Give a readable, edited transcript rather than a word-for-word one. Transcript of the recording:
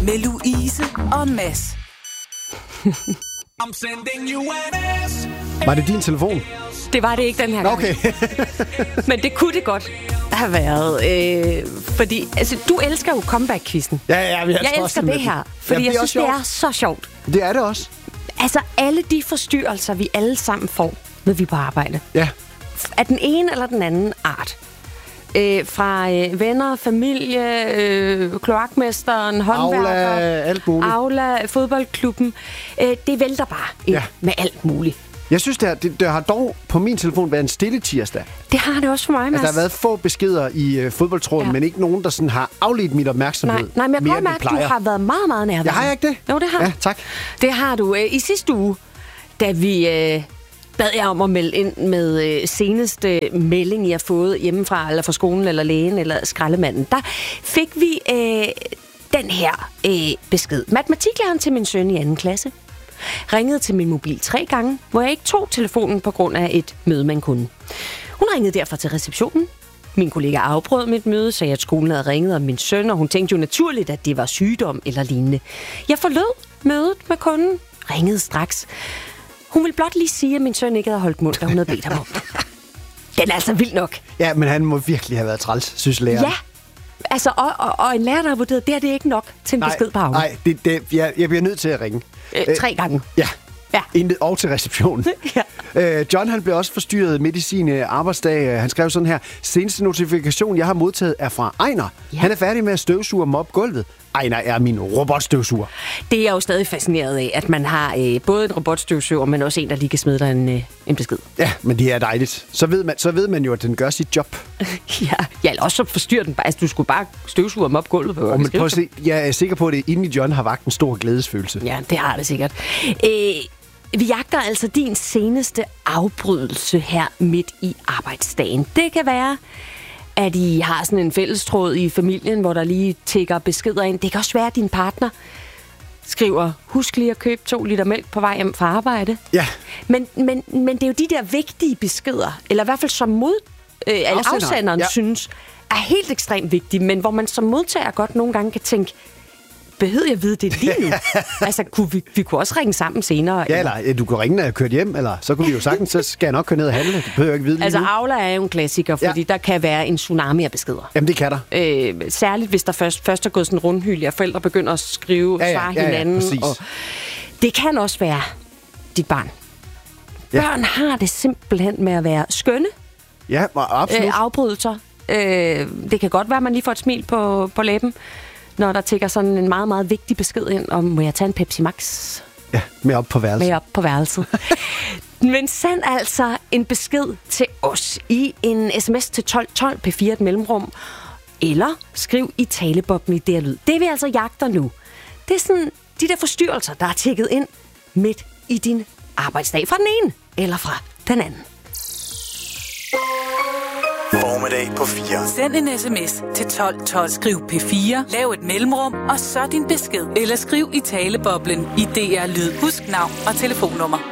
med Louise og Mads. Var det din telefon? Det var det ikke den her gang. Okay. Men det kunne det godt have været. Fordi altså, du elsker jo comeback-quizzen. Ja, jeg elsker det her. Fordi jeg synes, det er så sjovt. Det er det også. Altså, alle de forstyrrelser, vi alle sammen får, når vi er på arbejde. Ja. Af den ene eller den anden art. Fra venner, familie, kloakmesteren, håndværker, alt muligt. Aula, fodboldklubben. Det vælter bare ind med alt muligt. Jeg synes, det har dog på min telefon været en stille tirsdag. Det har det også for mig, Mads. Altså, der har været få beskeder i fodboldtråden, men ikke nogen, der sådan har afledt mit opmærksomhed. Nej, men jeg kan mærke, at du har været meget, meget nærværende. Jeg har ikke det? Jo, det har. Ja, tak. Det har du. I sidste uge, da vi bad jeg om at melde ind med seneste melding, I har fået hjemmefra, eller fra skolen, eller lægen, eller skraldemanden, der fik vi den her besked. Matematiklæreren til min søn i 2. klasse ringede til min mobil 3 gange, hvor jeg ikke tog telefonen på grund af et møde med en kunde. Hun ringede derfor til receptionen. Min kollega afbrød mit møde, sagde, at skolen havde ringet om min søn, og hun tænkte jo naturligt, at det var sygdom eller lignende. Jeg forlod mødet med kunden, ringede straks. Hun ville blot lige sige, at min søn ikke havde holdt mund, da hun havde bedt ham om det. Den er altså vild nok. Ja, men han må virkelig have været træls, synes læreren. Ja, altså, og en lærer, der har vurderet, det er ikke nok til en besked på havnen. Nej, jeg bliver nødt til at ringe. 3 gange. Ja. Og til receptionen. John, han blev også forstyrret midt i sin arbejdsdag. Han skrev sådan her: seneste notifikation, jeg har modtaget, er fra Ejner. Ja. Han er færdig med at støvsuge og mobbe gulvet. Ejner er min robotstøvsuger. Det er jeg jo stadig fascineret af, at man har både en robotstøvsuger, men også en, der lige kan smide dig en besked. Ja, men det er dejligt. Så ved man jo, at den gør sit job. Ja, eller også så forstyrrer den bare. Altså, du skulle bare støvsuge og mobbe gulvet. Men prøv at se, jeg er sikker på, at det inde i John har vagt en stor glædesfølelse. Ja, det har det sikkert. Vi jagter altså din seneste afbrydelse her midt i arbejdsdagen. Det kan være, at I har sådan en fællestråd i familien, hvor der lige tikker beskeder ind. Det kan også være, at din partner skriver, husk lige at købe 2 liter mælk på vej hjem fra arbejde. Ja. Men det er jo de der vigtige beskeder, eller i hvert fald som afsenderen synes, er helt ekstremt vigtige, men hvor man som modtager godt nogle gange kan tænke, behøver jeg vide det lige nu? Altså, vi kunne også ringe sammen senere. Ja, eller du kunne ringe, når jeg kørte hjem, eller så kunne vi jo sagtens, så skal jeg nok køre ned og handle. Du behøver ikke vide det altså, lige nu. Aula er jo en klassiker, fordi der kan være en tsunami af beskeder. Jamen, det kan der. Særligt, hvis der først er gået sådan en rundhyld, og forældre begynder at skrive, svare hinanden. Og det kan også være dit barn. Ja. Børn har det simpelthen med at være skønne. Ja, absolut. Afbrydelser. Det kan godt være, at man lige får et smil på læben, når der tikker sådan en meget, meget vigtig besked ind om, må jeg tage en Pepsi Max? Ja, med op på værelset. Men send altså en besked til os i en sms til 1212 P4 et mellemrum, eller skriv i taleboblen i det lyd. Det vi altså jagter nu, det er sådan de der forstyrrelser, der er tikket ind midt i din arbejdsdag fra den ene eller fra den anden. Formiddag på 4. Send en sms til 1212. Skriv P4, lav et mellemrum, og så din besked. Eller skriv i taleboblen i DR Lyd. Husk navn og telefonnummer.